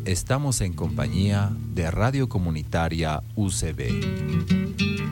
estamos en compañía de Radio Comunitaria UCB.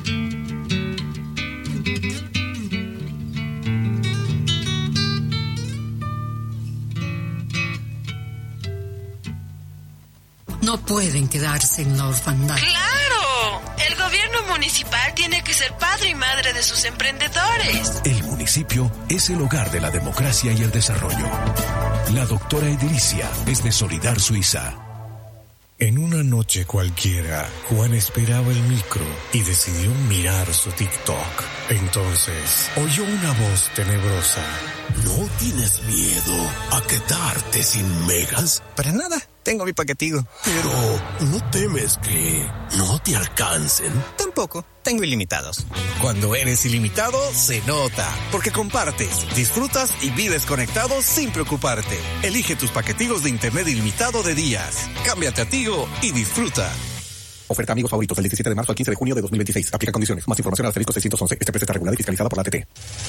No pueden quedarse en la orfandad. ¡Claro! El gobierno municipal tiene que ser padre y madre de sus emprendedores. El municipio es el hogar de la democracia y el desarrollo. La doctora Edilicia es de Solidar Suiza. En una noche cualquiera, Juan esperaba el micro y decidió mirar su TikTok. Entonces, oyó una voz tenebrosa. ¿No tienes miedo a quedarte sin megas? Para nada, tengo mi paquetico. Pero, ¿no temes que no te alcancen? Tampoco, tengo ilimitados. Cuando eres ilimitado, se nota, porque compartes, disfrutas y vives conectado sin preocuparte. Elige tus paquetigos de internet ilimitado de días. Cámbiate a Tigo y disfruta. Oferta amigos favoritos del 17 de marzo al 15 de junio de 2026. Aplica condiciones. Más información al asterisco 611. Este precio está regulado y fiscalizado por la ATT.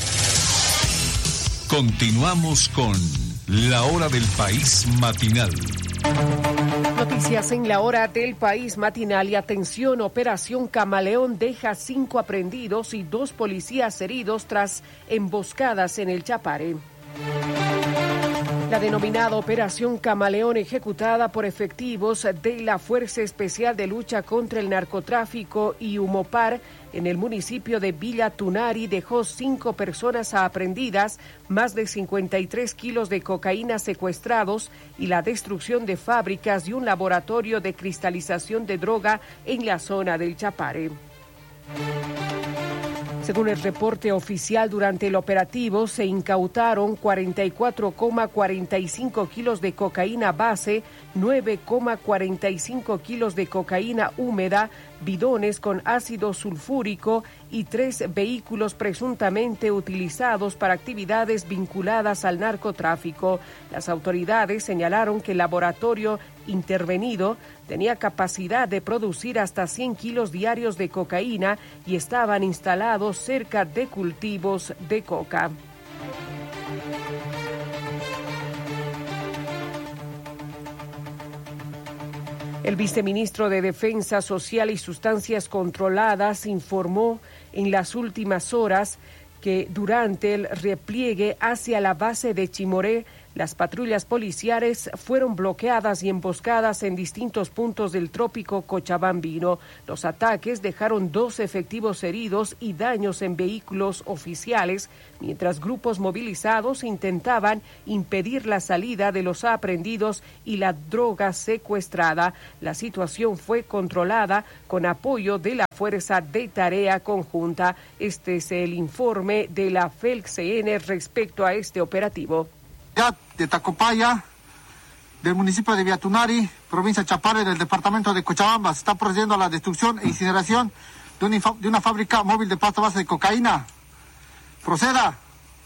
Continuamos con La Hora del País Matinal. Noticias en La Hora del País Matinal y atención, Operación Camaleón deja 5 aprehendidos y 2 policías heridos tras emboscadas en el Chapare. La denominada Operación Camaleón, ejecutada por efectivos de la Fuerza Especial de Lucha contra el Narcotráfico y Humopar en el municipio de Villa Tunari, dejó 5 personas aprehendidas, más de 53 kilos de cocaína secuestrados y la destrucción de fábricas y un laboratorio de cristalización de droga en la zona del Chapare. Según el reporte oficial, durante el operativo se incautaron 44,45 kilos de cocaína base, 9,45 kilos de cocaína húmeda, bidones con ácido sulfúrico y 3 vehículos presuntamente utilizados para actividades vinculadas al narcotráfico. Las autoridades señalaron que el laboratorio intervenido tenía capacidad de producir hasta 100 kilos diarios de cocaína y estaban instalados cerca de cultivos de coca. El viceministro de Defensa Social y Sustancias Controladas informó en las últimas horas que durante el repliegue hacia la base de Chimoré, las patrullas policiales fueron bloqueadas y emboscadas en distintos puntos del trópico cochabambino. Los ataques dejaron 2 efectivos heridos y daños en vehículos oficiales, mientras grupos movilizados intentaban impedir la salida de los aprehendidos y la droga secuestrada. La situación fue controlada con apoyo de la Fuerza de Tarea Conjunta. Este es el informe de la FELCN respecto a este operativo. De Tacopaya, del municipio de Villa Tunari, provincia de Chapare, del departamento de Cochabamba, se está procediendo a la destrucción e incineración de una fábrica móvil de pasta base de cocaína. Proceda.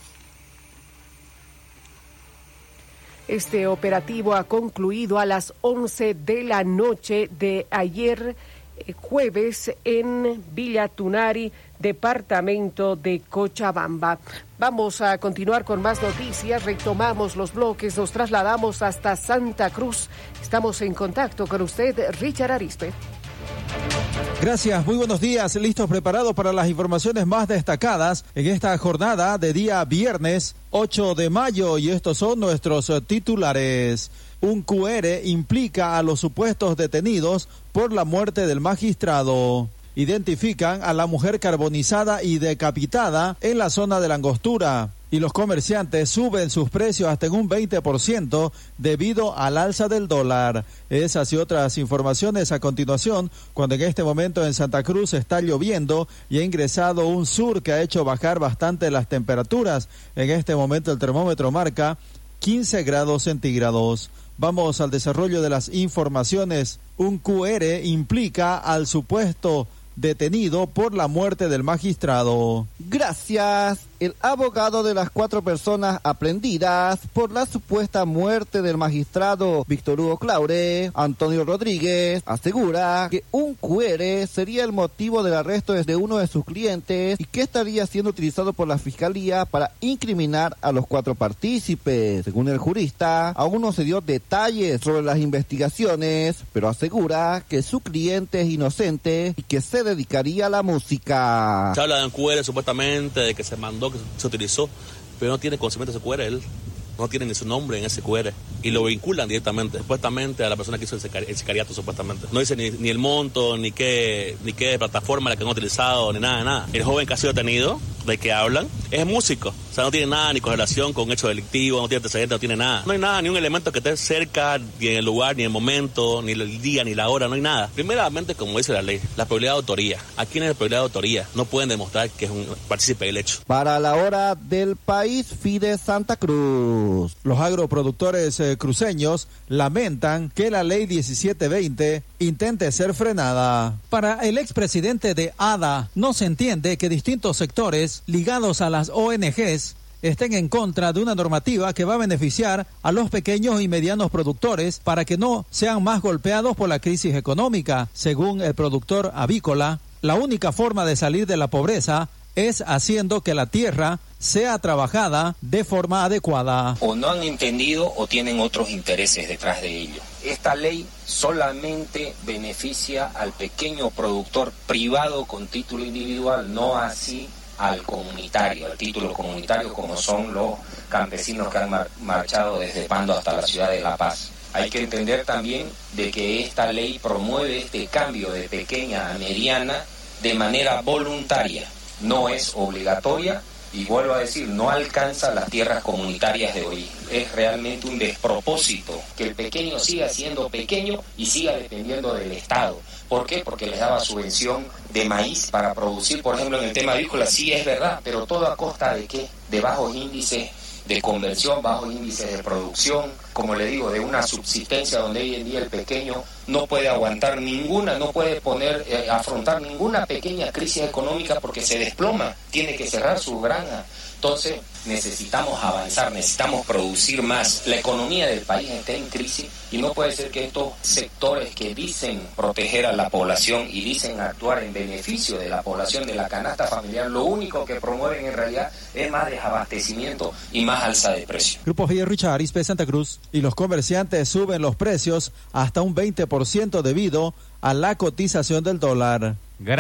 Este operativo ha concluido a las 11 de la noche de ayer, jueves, en Villa Tunari, departamento de Cochabamba. Vamos a continuar con más noticias, retomamos los bloques, nos trasladamos hasta Santa Cruz. Estamos en contacto con usted, Richard Arispe. Gracias, muy buenos días, listos, preparados para las informaciones más destacadas en esta jornada de día viernes 8 de mayo y estos son nuestros titulares. Un QR implica a los supuestos detenidos por la muerte del magistrado. Identifican a la mujer carbonizada y decapitada en la zona de la Angostura. Y los comerciantes suben sus precios hasta en un 20% debido al alza del dólar. Esas y otras informaciones a continuación, cuando en este momento en Santa Cruz está lloviendo y ha ingresado un sur que ha hecho bajar bastante las temperaturas. En este momento el termómetro marca 15 grados centígrados. Vamos al desarrollo de las informaciones. Un QR implica al supuesto detenido por la muerte del magistrado. Gracias. el abogado de las 4 personas aprehendidas por la supuesta muerte del magistrado Víctor Hugo Claure, Antonio Rodríguez, asegura que un QR sería el motivo del arresto de uno de sus clientes y que estaría siendo utilizado por la Fiscalía para incriminar a los 4 partícipes. Según el jurista, aún no se dio detalles sobre las investigaciones, pero asegura que su cliente es inocente y que se dedicaría a la música. Se habla de un QR supuestamente, de que se mandó, que se utilizó, pero no tiene conocimiento de ese QR él. No tiene ni su nombre en ese QR y lo vinculan directamente, supuestamente, a la persona que hizo el sicariato, supuestamente. No dice ni el monto, ni qué plataforma la que han utilizado, ni nada. El joven que ha sido detenido, de que hablan, es músico. O sea, no tiene nada ni correlación con hecho delictivo, no tiene antecedentes, no tiene nada. No hay nada, ni un elemento que esté cerca, ni en el lugar, ni en el momento, ni el día, ni la hora, no hay nada. Primeramente, como dice la ley, la probabilidad de autoría. Aquí en la probabilidad de autoría no pueden demostrar que es un partícipe del hecho. Para la hora del país, Fide Santa Cruz. Los agroproductores cruceños lamentan que la ley 1720 intente ser frenada. Para el expresidente de ADA, no se entiende que distintos sectores ligados a las ONGs estén en contra de una normativa que va a beneficiar a los pequeños y medianos productores para que no sean más golpeados por la crisis económica. Según el productor avícola, la única forma de salir de la pobreza es haciendo que la tierra sea trabajada de forma adecuada. O no han entendido o tienen otros intereses detrás de ello. Esta ley solamente beneficia al pequeño productor privado con título individual, no así al comunitario, al título comunitario, como son los campesinos que han marchado desde Pando hasta la ciudad de La Paz. Hay que entender también de que esta ley promueve este cambio de pequeña a mediana de manera voluntaria. No es obligatoria y vuelvo a decir, no alcanza las tierras comunitarias de origen. Es realmente un despropósito que el pequeño siga siendo pequeño y siga dependiendo del Estado. ¿Por qué? Porque les daba subvención de maíz para producir, por ejemplo, en el tema avícola, sí es verdad, pero todo a costa de ¿qué? De bajos índices de conversión, bajos índices de producción, como le digo, de una subsistencia donde hoy en día el pequeño no puede aguantar ninguna, no puede afrontar ninguna pequeña crisis económica porque se desploma, tiene que cerrar su granja. Entonces necesitamos avanzar, necesitamos producir más. La economía del país está en crisis y no puede ser que estos sectores que dicen proteger a la población y dicen actuar en beneficio de la población de la canasta familiar, lo único que promueven en realidad es más desabastecimiento y más alza de precios. Grupo Fidel Richard, Arizpe, Santa Cruz, y los comerciantes suben los precios hasta un 20% debido a la cotización del dólar.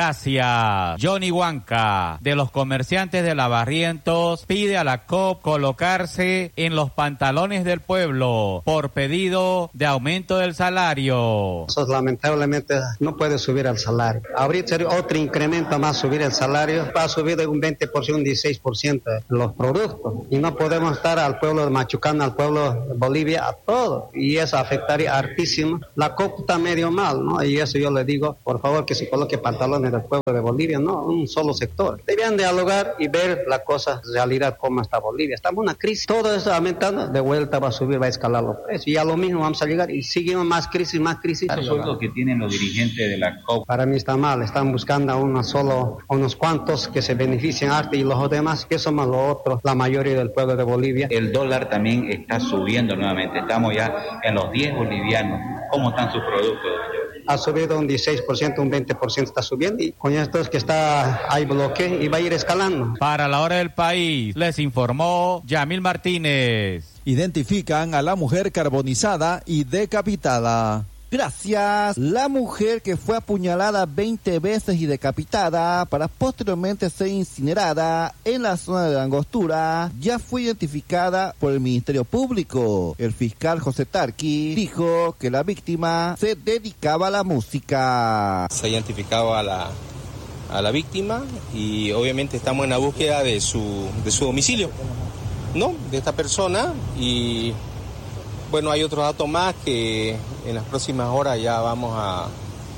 Gracias. Johnny Huanca, de los comerciantes de Lavarrientos, pide a la COP colocarse en los pantalones del pueblo por pedido de aumento del salario. Lamentablemente no puede subir el salario. Ahorita sería otro incremento más subir el salario. Va a subir de un 20%, un 16% los productos. Y no podemos estar al pueblo de Machucán, al pueblo de Bolivia, a todo. Y eso afectaría hartísimo. La COP está medio mal, ¿no? Y eso yo le digo, por favor, que se coloque pantalones del pueblo de Bolivia, no un solo sector. Debían dialogar y ver la cosa, realidad, cómo está Bolivia. Estamos en una crisis, todo eso aumentando, de vuelta va a subir, va a escalar los precios. Y a lo mismo vamos a llegar y seguimos más crisis, más crisis. ¿Los sueldos que tienen los dirigentes de la COP? Para mí está mal, están buscando a unos cuantos que se beneficien arte y los demás, que somos los otros, la mayoría del pueblo de Bolivia. El dólar también está subiendo nuevamente, estamos ya en los 10 bolivianos. ¿Cómo están sus productos? Ha subido un 16%, un 20% está subiendo y con esto es que hay bloque y va a ir escalando. Para la hora del país, les informó Yamil Martínez. Identifican a la mujer carbonizada y decapitada. Gracias. La mujer que fue apuñalada 20 veces y decapitada para posteriormente ser incinerada en la zona de la Angostura ya fue identificada por el Ministerio Público. El fiscal José Tarqui dijo que la víctima se dedicaba a la música. Se ha identificado a la víctima y obviamente estamos en la búsqueda de su domicilio, ¿no? De esta persona y... Bueno, hay otros datos más que en las próximas horas ya vamos a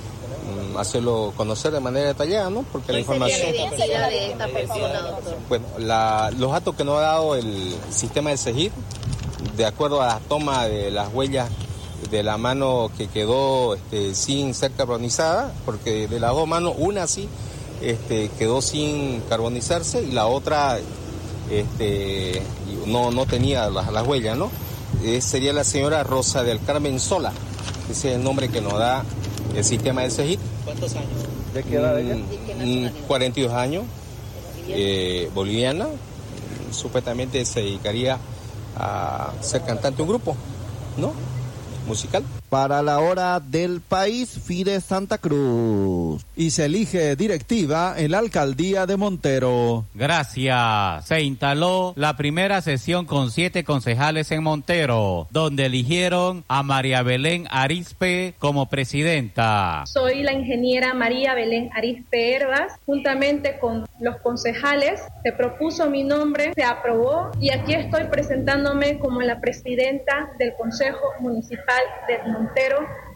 hacerlo conocer de manera detallada, ¿no? Porque la información... ¿Cuál sería la identidad de esta persona, doctor? Bueno, los datos que nos ha dado el sistema del CEGID, de acuerdo a la toma de las huellas de la mano que quedó sin ser carbonizada, porque de las dos manos, una sí quedó sin carbonizarse y la otra no tenía las huellas, ¿no? Sería la señora Rosa del Carmen Sola. Ese es el nombre que nos da el sistema del CEGIT. ¿Cuántos años? ¿De qué edad ella? 42 años, boliviana. Supuestamente se dedicaría a ser cantante de un grupo, ¿no? Musical. Para la hora del país, Fide Santa Cruz. Y se elige directiva en la alcaldía de Montero. Gracias. Se instaló la primera sesión con 7 concejales en Montero, donde eligieron a María Belén Arizpe como presidenta. Soy la ingeniera María Belén Arizpe Herbas. Juntamente con los concejales, se propuso mi nombre, se aprobó y aquí estoy presentándome como la presidenta del Consejo Municipal de Montero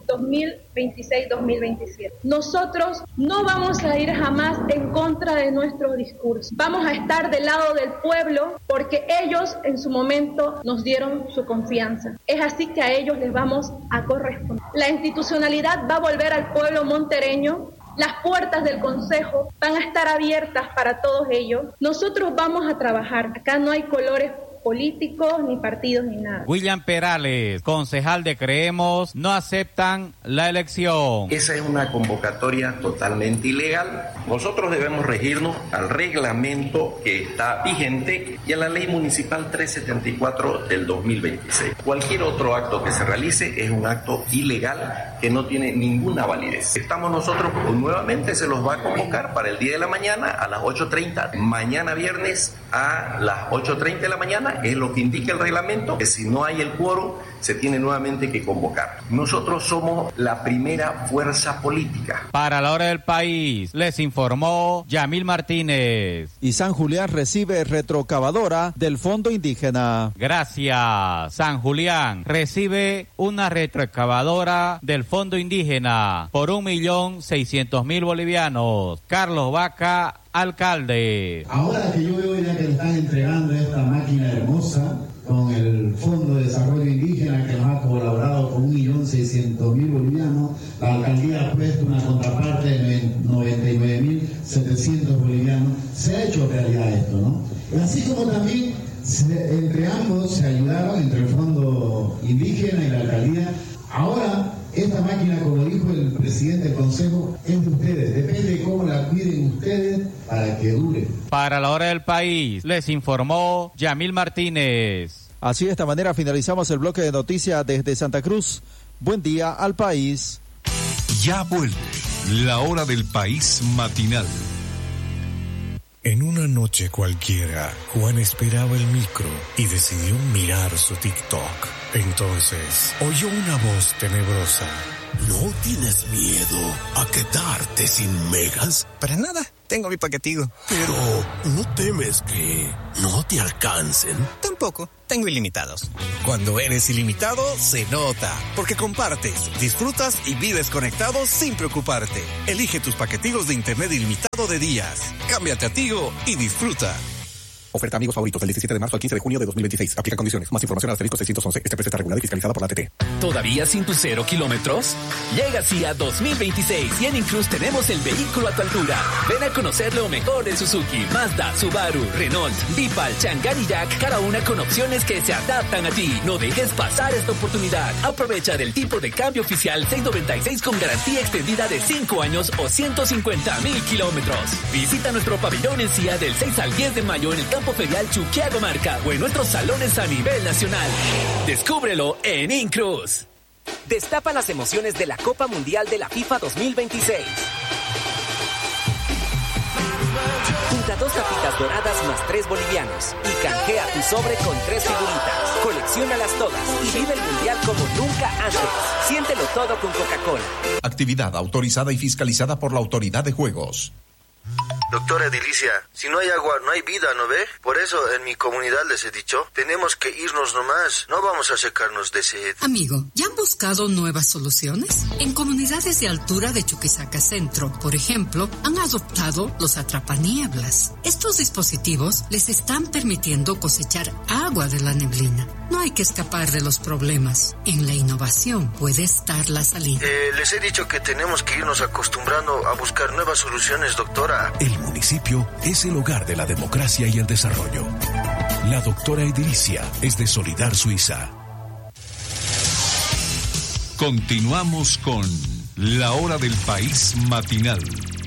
2026-2027. Nosotros no vamos a ir jamás en contra de nuestro discurso. Vamos a estar del lado del pueblo porque ellos en su momento nos dieron su confianza. Es así que a ellos les vamos a corresponder. La institucionalidad va a volver al pueblo montereño. Las puertas del Consejo van a estar abiertas para todos ellos. Nosotros vamos a trabajar. Acá no hay colores políticos, ni partidos, ni nada. William Perales, concejal de Creemos, no aceptan la elección. Esa es una convocatoria totalmente ilegal. Nosotros debemos regirnos al reglamento que está vigente y a la ley municipal 374 del 2026. Cualquier otro acto que se realice es un acto ilegal que no tiene ninguna validez. Estamos nosotros, nuevamente se los va a convocar para el día de la mañana a las 8:30. Mañana viernes a las 8:30 de la mañana. Es lo que indica el reglamento, que si no hay el quórum, se tiene nuevamente que convocar. Nosotros somos la primera fuerza política. Para la hora del país, les informó Yamil Martínez. Y San Julián recibe retrocavadora del Fondo Indígena. Gracias. San Julián recibe una retrocavadora del Fondo Indígena por 1.600.000 bolivianos. Carlos Vaca, alcalde. Ahora que yo veo ya que le están entregando esta máquina hermosa con el Fondo de Desarrollo Indígena que nos ha colaborado con 1.600.000 bolivianos, la alcaldía ha puesto una contraparte de 99.700 bolivianos, se ha hecho realidad esto, ¿no? Y así como también entre ambos se ayudaron, entre el Fondo Indígena y la alcaldía. Ahora esta máquina, como dijo el presidente del Consejo, es de ustedes. Depende de cómo la cuiden ustedes para que dure. Para la hora del país, les informó Yamil Martínez. Así de esta manera finalizamos el bloque de noticias desde Santa Cruz. Buen día al país. Ya vuelve la hora del país matinal. En una noche cualquiera, Juan esperaba el micro y decidió mirar su TikTok. Entonces, oyó una voz tenebrosa. ¿No tienes miedo a quedarte sin megas? Para nada, tengo mi paquetigo. Pero, ¿no temes que no te alcancen? Tampoco, tengo ilimitados. Cuando eres ilimitado, se nota, porque compartes, disfrutas y vives conectado sin preocuparte. Elige tus paquetigos de internet ilimitado de días. Cámbiate a Tigo y disfruta. Oferta amigos favoritos del 17 de marzo al 15 de junio de 2026. Aplica condiciones. Más información al asterisco 611. Este precio está regulado y fiscalizado por la ATT. ¿Todavía sin tus 0 kilómetros? Llega así a 2026 y en Incruz tenemos el vehículo a tu altura. Ven a conocer lo mejor de Suzuki, Mazda, Subaru, Renault, Bipal, Chang'an y Jack, cada una con opciones que se adaptan a ti. No dejes pasar esta oportunidad. Aprovecha del tipo de cambio oficial 696 con garantía extendida de 5 años o 150,000 kilómetros. Visita nuestro pabellón en CIA del 6 al 10 de mayo en el campo ferial Chuquiago Marca o en nuestros salones a nivel nacional. Descúbrelo en Incruz. Destapa las emociones de la Copa Mundial de la FIFA 2026. Junta 2 tapitas doradas más 3 bolivianos y canjea tu sobre con 3 figuritas. Colecciónalas todas y vive el Mundial como nunca antes. Siéntelo todo con Coca-Cola. Actividad autorizada y fiscalizada por la Autoridad de Juegos. Doctora Edilicia, si no hay agua, no hay vida, ¿no ve? Por eso en mi comunidad les he dicho, tenemos que irnos nomás, no vamos a secarnos de sed. Amigo, ¿ya han buscado nuevas soluciones? En comunidades de altura de Chuquisaca Centro, por ejemplo, han adoptado los atrapanieblas. Estos dispositivos les están permitiendo cosechar agua de la neblina. No hay que escapar de los problemas. En la innovación puede estar la salida. Les he dicho que tenemos que irnos acostumbrando a buscar nuevas soluciones, doctora. El municipio es el hogar de la democracia y el desarrollo. La doctora Edilicia es de Solidar Suiza. Continuamos con La Hora del País Matinal.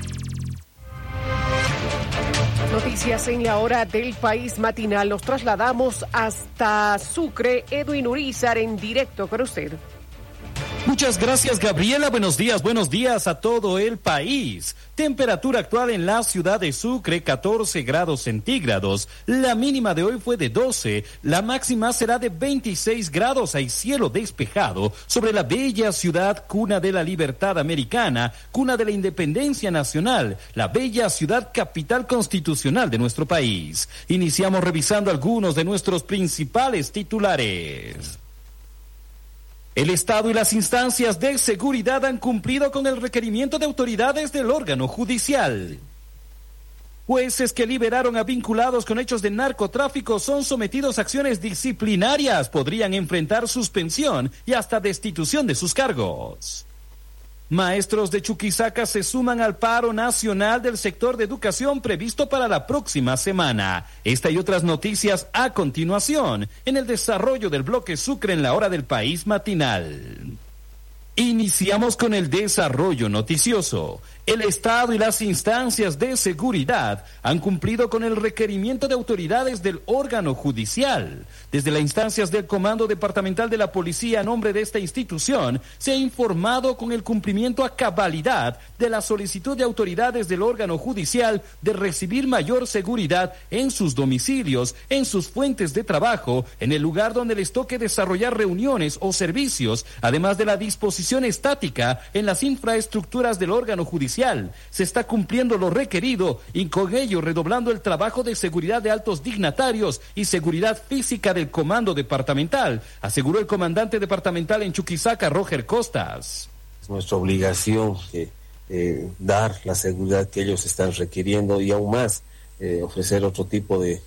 Noticias en La Hora del País Matinal. Nos trasladamos hasta Sucre. Edwin Urizar en directo con usted. Muchas gracias, Gabriela. Buenos días a todo el país. Temperatura actual en la ciudad de Sucre, 14 grados centígrados. La mínima de hoy fue de 12, la máxima será de 26 grados. Hay cielo despejado sobre la bella ciudad, cuna de la libertad americana, cuna de la independencia nacional, la bella ciudad capital constitucional de nuestro país. Iniciamos revisando algunos de nuestros principales titulares. El Estado y las instancias de seguridad han cumplido con el requerimiento de autoridades del órgano judicial. Jueces que liberaron a vinculados con hechos de narcotráfico son sometidos a acciones disciplinarias. Podrían enfrentar suspensión y hasta destitución de sus cargos. Maestros de Chuquisaca se suman al paro nacional del sector de educación previsto para la próxima semana. Esta y otras noticias a continuación en el desarrollo del bloque Sucre en La Hora del País Matinal. Iniciamos con el desarrollo noticioso. El Estado y las instancias de seguridad han cumplido con el requerimiento de autoridades del órgano judicial. Desde las instancias del Comando Departamental de la Policía a nombre de esta institución, se ha informado con el cumplimiento a cabalidad de la solicitud de autoridades del órgano judicial de recibir mayor seguridad en sus domicilios, en sus fuentes de trabajo, en el lugar donde les toque desarrollar reuniones o servicios, además de la disposición estática en las infraestructuras del órgano judicial. Se está cumpliendo lo requerido y con ello redoblando el trabajo de seguridad de altos dignatarios y seguridad física del comando departamental, aseguró el comandante departamental en Chuquisaca, Roger Costas. Es nuestra obligación dar la seguridad que ellos están requiriendo y aún más ofrecer otro tipo de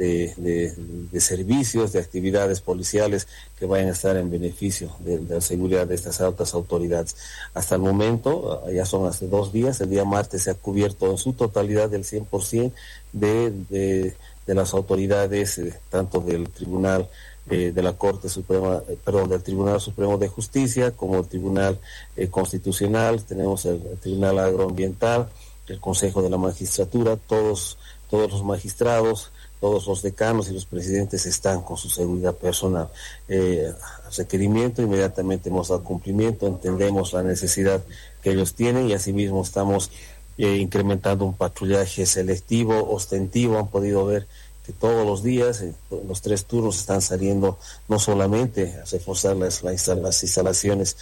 servicios, de actividades policiales que vayan a estar en beneficio de la seguridad de estas altas autoridades. Hasta el momento, ya son hace 2 días, el día martes se ha cubierto en su totalidad el 100% de las autoridades, tanto del Tribunal de la Corte Suprema, del Tribunal Supremo de Justicia, como el Tribunal Constitucional, tenemos el Tribunal Agroambiental, el Consejo de la Magistratura, todos los magistrados, todos los decanos y los presidentes están con su seguridad personal. Requerimiento, inmediatamente hemos dado cumplimiento, entendemos la necesidad que ellos tienen y asimismo estamos incrementando un patrullaje selectivo, ostentivo. Han podido ver que todos los días, los 3 turnos están saliendo no solamente a reforzar las instalaciones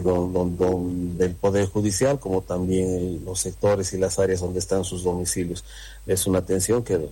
del Poder Judicial, como también los sectores y las áreas donde están sus domicilios. Es una atención que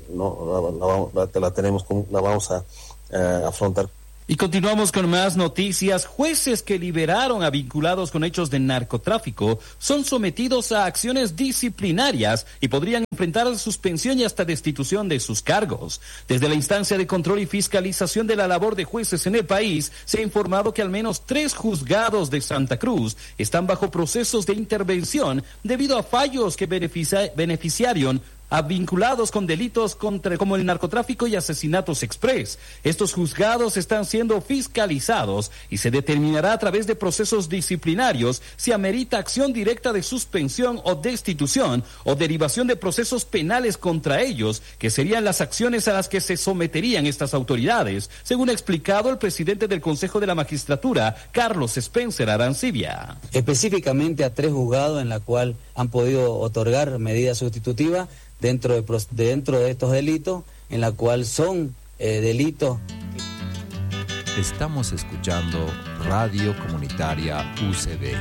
la vamos a afrontar. Y continuamos con más noticias. Jueces que liberaron a vinculados con hechos de narcotráfico son sometidos a acciones disciplinarias y podrían enfrentar suspensión y hasta destitución de sus cargos. Desde la instancia de control y fiscalización de la labor de jueces en el país, se ha informado que al menos 3 juzgados de Santa Cruz están bajo procesos de intervención debido a fallos que beneficiaron a vinculados con delitos como el narcotráfico y asesinatos express. Estos juzgados están siendo fiscalizados y se determinará a través de procesos disciplinarios si amerita acción directa de suspensión o destitución o derivación de procesos penales contra ellos, que serían las acciones a las que se someterían estas autoridades, según ha explicado el presidente del Consejo de la Magistratura, Carlos Spencer Arancibia. Específicamente a 3 juzgados en la cual han podido otorgar medidas sustitutivas dentro de estos delitos, en la cual son delitos. Estamos escuchando Radio Comunitaria UCB.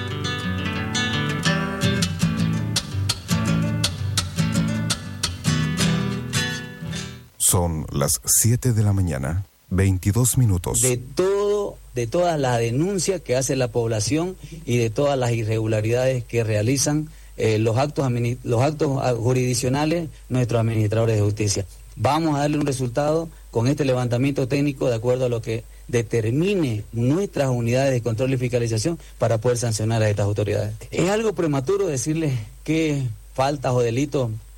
Son las 7 de la mañana, 22 minutos. De todas las denuncias que hace la población y de todas las irregularidades que realizan los actos jurisdiccionales nuestros administradores de justicia. Vamos a darle un resultado con este levantamiento técnico de acuerdo a lo que determine nuestras unidades de control y fiscalización para poder sancionar a estas autoridades. Es algo prematuro decirles qué faltas o delitos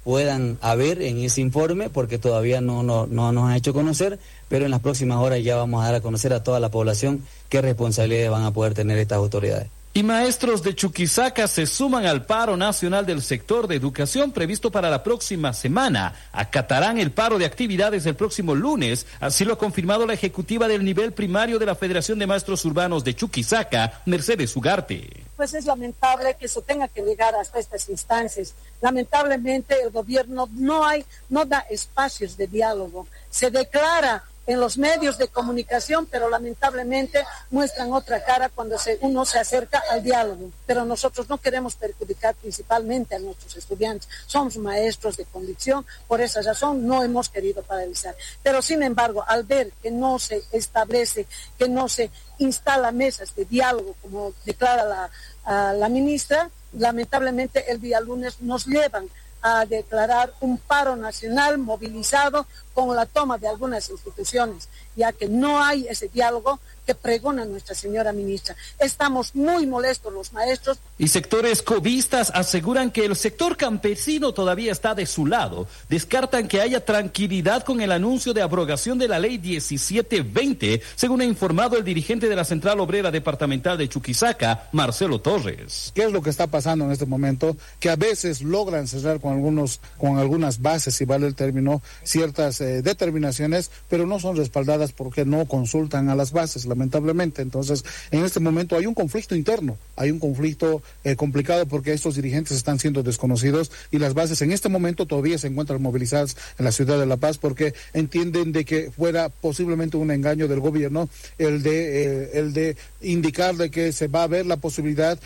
puedan haber en ese informe, porque todavía no nos han hecho conocer, pero en las próximas horas ya vamos a dar a conocer a toda la población qué responsabilidades van a poder tener estas autoridades. Y maestros de Chuquisaca se suman al paro nacional del sector de educación previsto para la próxima semana. Acatarán el paro de actividades el próximo lunes, así lo ha confirmado la ejecutiva del nivel primario de la Federación de Maestros Urbanos de Chuquisaca, Mercedes Ugarte. Pues es lamentable que eso tenga que llegar hasta estas instancias. Lamentablemente el gobierno no da espacios de diálogo. Se declara en los medios de comunicación, pero lamentablemente muestran otra cara cuando uno se acerca al diálogo. Pero nosotros no queremos perjudicar principalmente a nuestros estudiantes. Somos maestros de convicción, por esa razón no hemos querido paralizar. Pero sin embargo, al ver que no se establece, que no se instala mesas de diálogo, como declara la ministra, lamentablemente el día lunes nos llevan a declarar un paro nacional movilizado con la toma de algunas instituciones, ya que no hay ese diálogo que pregona nuestra señora ministra. Estamos muy molestos los maestros. Y sectores covistas aseguran que el sector campesino todavía está de su lado. Descartan que haya tranquilidad con el anuncio de abrogación de la ley 1720, según ha informado el dirigente de la Central Obrera Departamental de Chuquisaca, Marcelo Torres. ¿Qué es lo que está pasando en este momento? Que a veces logran cerrar con algunas bases, si vale el término, ciertas determinaciones, pero no son respaldadas porque no consultan a las bases, lamentablemente. Entonces, en este momento hay un conflicto interno, hay un conflicto complicado porque estos dirigentes están siendo desconocidos y las bases en este momento todavía se encuentran movilizadas en la ciudad de La Paz porque entienden de que fuera posiblemente un engaño del gobierno el de indicar de que se va a ver la posibilidad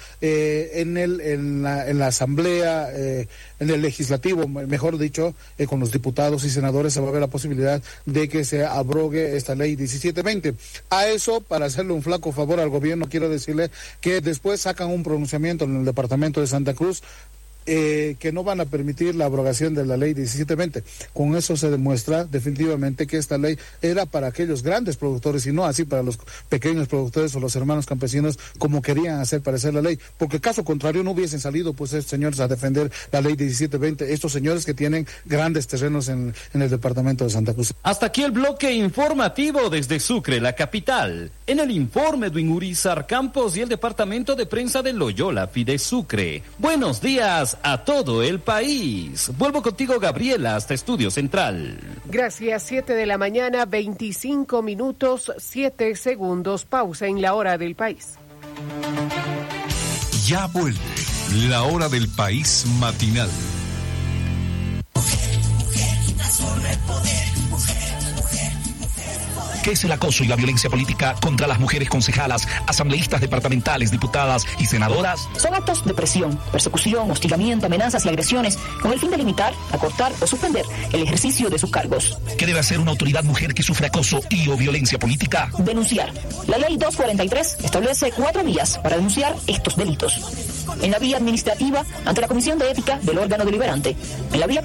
en la asamblea, en el legislativo, mejor dicho, con los diputados y senadores se va a ver la posibilidad de que se abrogue esta ley 1720. A eso, para hacerle un flaco favor al gobierno, quiero decirle que después sacan un pronunciamiento en el departamento de Santa Cruz que no van a permitir la abrogación de la ley 1720. Con eso se demuestra definitivamente que esta ley era para aquellos grandes productores y no así para los pequeños productores o los hermanos campesinos como querían hacer parecer la ley, porque caso contrario no hubiesen salido pues estos señores a defender la ley 1720, estos señores que tienen grandes terrenos en el departamento de Santa Cruz. Hasta aquí el bloque informativo desde Sucre, la capital. En el informe de Urízar Campos y el departamento de prensa de Loyola Fide Sucre. Buenos días a todo el país. Vuelvo contigo, Gabriela, hasta Estudio Central. Gracias. 7 de la mañana, 25 minutos, 7 segundos. Pausa en la hora del país. Ya vuelve la hora del país matinal. ¿Qué es el acoso y la violencia política contra las mujeres concejalas, asambleístas departamentales, diputadas y senadoras? Son actos de presión, persecución, hostigamiento, amenazas y agresiones con el fin de limitar, acortar o suspender el ejercicio de sus cargos. ¿Qué debe hacer una autoridad mujer que sufre acoso y o violencia política? Denunciar. La ley 243 establece 4 vías para denunciar estos delitos. En la vía administrativa, ante la Comisión de Ética del órgano deliberante. En la vía